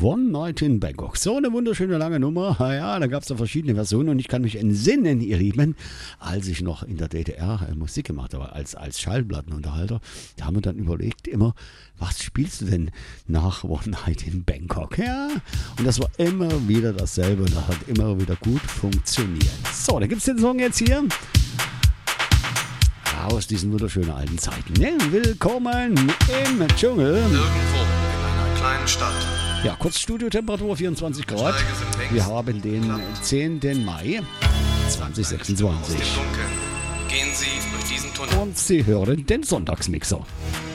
One Night in Bangkok. So eine wunderschöne lange Nummer. Ja, da gab es da verschiedene Versionen und ich kann mich entsinnen, ihr Lieben, als ich noch in der DDR Musik gemacht habe, als Schallplattenunterhalter, da haben wir dann überlegt immer, was spielst du denn nach One Night in Bangkok? Ja, und das war immer wieder dasselbe und das hat immer wieder gut funktioniert. So, da gibt es den Song jetzt hier. Aus diesen wunderschönen alten Zeiten. Ja, willkommen im Dschungel. Irgendwo in einer kleinen Stadt. Ja, kurz Studiotemperatur 24 Grad. Wir haben den 10. Mai 2026. Aus dem Dunkeln gehen Sie durch diesen Tunnel. Und Sie hören den Sonntagsmixer.